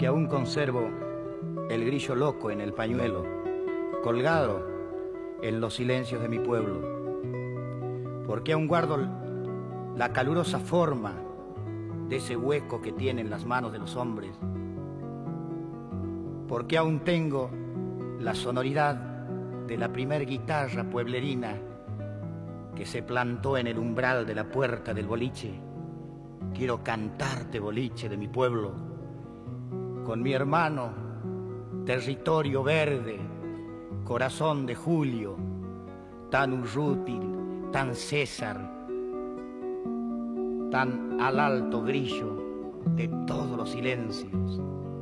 porque aún conservo el grillo loco en el pañuelo, colgado en los silencios de mi pueblo, porque aún guardo la calurosa forma de ese hueco que tienen las manos de los hombres, porque aún tengo la sonoridad de la primer guitarra pueblerina que se plantó en el umbral de la puerta del boliche. Quiero cantarte, boliche de mi pueblo, con mi hermano, territorio verde, corazón de Julio, tan Urrútil, tan César, tan al alto grillo de todos los silencios.